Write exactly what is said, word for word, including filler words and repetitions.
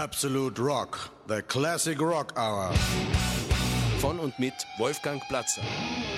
Absolute Rock, the Classic Rock Hour. Von und mit Wolfgang Platzer.